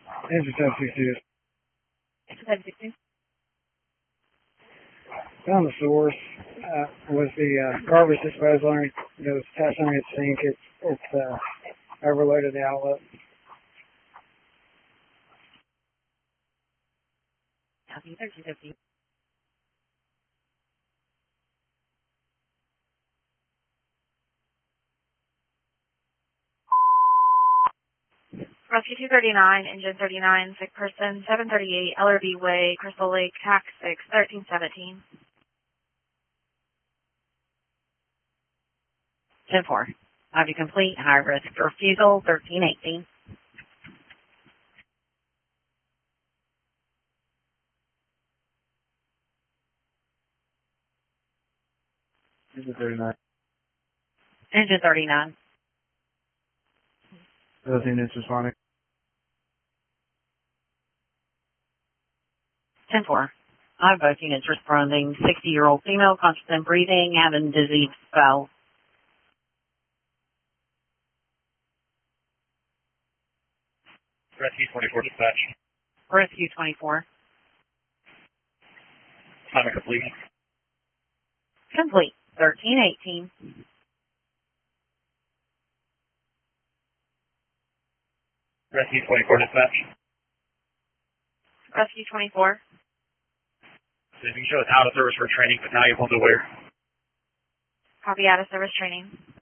Engine 762. 762. Found the source. Was the garbage disposal that was attached on its sink. It's overloaded the outlet. Copy, 1350. Rescue 239, Engine 39, sick person, 738, LRB Way, Crystal Lake, TAC 6, 1317. 10-4. IV complete, high risk refusal, 1318. Engine 39. Engine 39. 13 inches responding. 10-4. Both units responding. 60-year-old female, conscious and breathing, having disease spell. Rescue 24 dispatch. Rescue 24. Time complete. Complete, 1318. Rescue 24 dispatch. Rescue 24. So you can show us out of service for training, but now you're pulled aware. Copy, out of service training.